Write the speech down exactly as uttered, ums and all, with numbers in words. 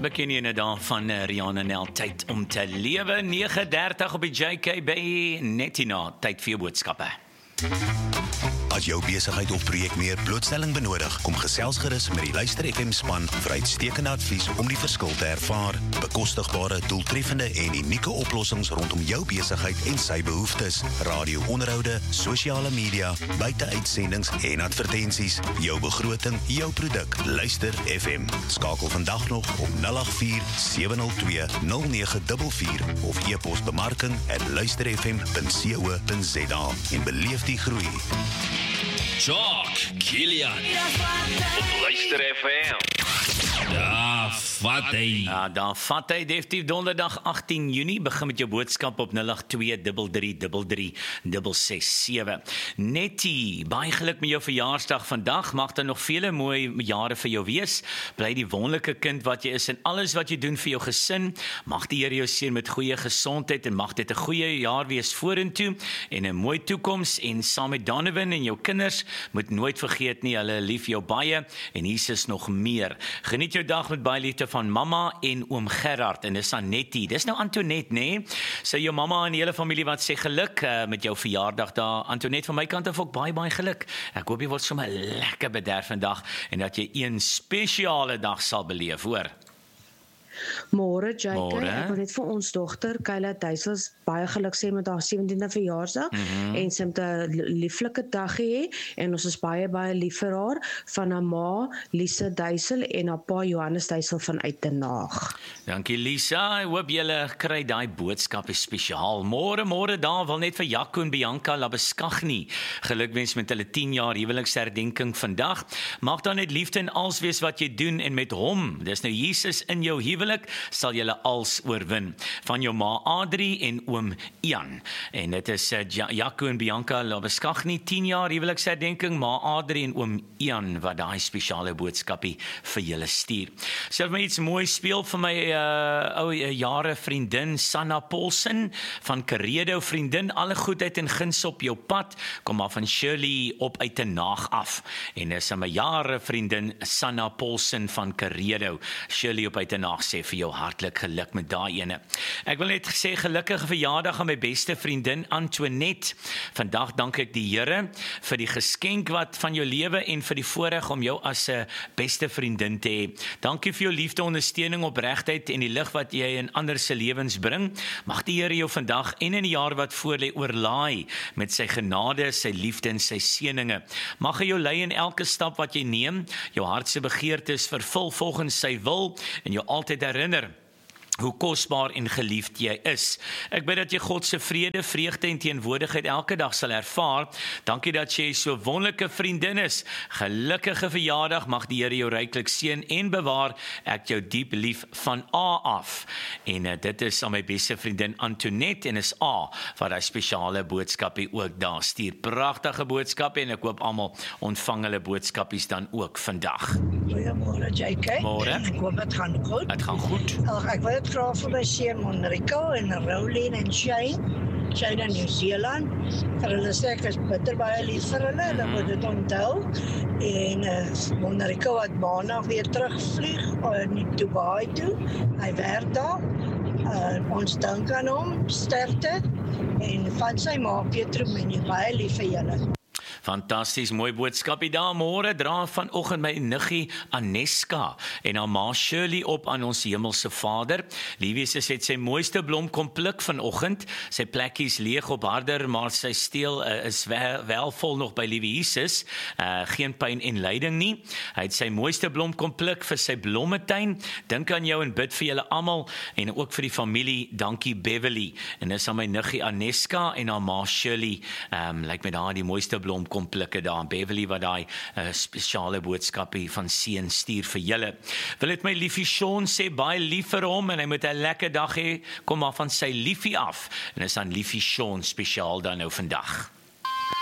Beken jy nou daar van uh, Rihanna Nel, tyd om te lewe, nege dertig op die J K B, net hierna, tyd vir jou boodskappe. As jou besigheid of projek meer blootstelling benodig, kom gesels gerus met die Luister F M span vir uitstekende advies om die verskil te ervaar. Bekostigbare, doeltreffende en unieke oplossings rondom jou besigheid en sy behoeftes. Radio-onderhoude, sosiale media, buiteuitsendings en advertensies. Jou begroting, jou produk. Luister F M. Skakel vandag nog op nul agt vier sewe nul twee nul nege vier vier of e-pos bemarking at luisterfm punt co punt za en beleef die groei. Jock, Kilian. Op Luister F M. Ja, vat hy. Ja, dan vat hy definitief donderdag agtien Junie, begin met jou boodskap op nul agt twee drie drie drie drie ses ses sewe. Nettie, baie geluk met jou verjaarsdag vandag, mag daar nog vele mooi jare vir jou wees, bly die wonderlike kind wat jy is en alles wat jy doen vir jou gesin, mag die Here jou seën met goeie gesondheid en mag dit 'n goeie jaar wees vorentoe en 'n mooi toekoms en saam met Donovan en jou kinders, moet nooit vergeet nie, hulle lief jou baie en Jesus nog meer. Geniet jou dag met baie liefde van mamma en oom Gerard en dis Annettie. Dis nou Antoinette, nê? So jou mamma en die hele familie wat sê geluk uh, met jou verjaardag daar. Antoinette, van my kant af ook baie baie geluk. Ek hoop jy word sommer lekker bederf vandag en dat jy een spesiale dag sal beleef, hoor. Môre J K, Môre. ek wil net vir ons dogter Kyla Duisels baie geluk sê met haar sewentiende verjaarsdag mm -hmm. en sy moet 'n lieflike dag hê en ons is baie baie lief vir haar van haar ma Lisa Duisel en haar pa Johannes Duisel van Uitenaag. Dankie Lisa, ek hoop julle kry daai boodskap is spesiaal. Môre, môre daar wil net vir Jaco en Bianca Labeskagni gelukwens met hulle tien jaar huweliksherdenking vandag. Mag dan net liefde en als wees wat jy doen en met hom, dis nou Jesus in jou huwelik, sal julle als oorwin. Van jou ma Adri en oom Ian. En dit is uh, Jaco en Bianca Labeskagni, tien jaar huweliksherdenking, ma Adri en oom Ian wat daai spesiale boodskapie vir julle stuur. Sê my iets mooi speel vir my uh, ou uh, jare vriendin Sanna Paulsen van Karedo, vriendin, alle goedheid en guns op jou pad, kom maar van Shirley op Uitenaag af. En dis my jare vriendin Sanna Paulsen van Karedo. Shirley op Uitenaag sê vir jou hartlik geluk met daai ene. Ek wil net sê gelukkige verjaardag aan my beste vriendin Antoinette. Vandag dank ek die Here vir die geskenk wat van jou lewe en vir die voorreg om jou as 'n beste vriendin te hê. Dankie vir jou liefde, ondersteuning, opregtheid en die lig wat jy in ander se lewens bring. Mag die Here jou vandag en in die jaar wat voorlê oorlaai met sy genade, sy liefde en sy seëninge. Mag hy jou lei in elke stap wat jy neem, jou hart se begeertes vervul volgens sy wil en jou altyd herinner hoe kosbaar en geliefd jy is. Ek bid dat jy God se vrede, vreugde en teenwoordigheid elke dag sal ervaar. Dankie dat jy so wonderlike vriendin is. Gelukkige verjaardag, mag die Here jou ryklik seën en bewaar. Ek jou diep lief van A af. En uh, dit is aan my beste vriendin Antoinette en is A wat hy spesiale boodskapie ook daar stuur. Pragtige boodskappe en ek hoop almal ontvang hulle boodskapies dan ook vandag. Goeiemôre J K. Môre. Ek hoop dit gaan goed. Dit gaan goed. Ag, ek wil dit graag vir my seun Monrico en Rowlene en Shane. Shane in New Zealand. Vir hulle sê ek is bitter baie lief vir hulle. Hulle moet dit onthou. En uh, Monrico wat maandag weer terugvlieg uh, in Dubai toe. Hy werk daar. Uh, ons dink aan hom, sterkte. En van sy ma Petro Menie, baie lief vir julle. Fantasties, mooi boodskapie daar. Môre dra vanoggend my niggie Aneska en haar ma Shirley op aan ons hemelse Vader. Liefie sê het sy mooiste blom kom pluk vanoggend. Sy plekkies leeg op harder, maar sy steel uh, is wel, wel vol nog by Liefie Jesus. Uh, geen pyn en lyding nie. Hy het sy mooiste blom kom pluk vir sy blommetuin. Dink aan jou en bid vir julle almal en ook vir die familie. Dankie Beverly. En dis aan my niggie Aneska en haar ma Shirley. Um, lyk my daar die mooiste blom kom plikke daar, Beverly wat daai uh, spesiale boodskapie van seën stuur vir julle. Wil dit my liefie Sean sê, baie lief vir hom en hy moet 'n lekker dag hê, kom maar van sy liefie af. En is aan liefie Sean spesiaal dan nou vandag.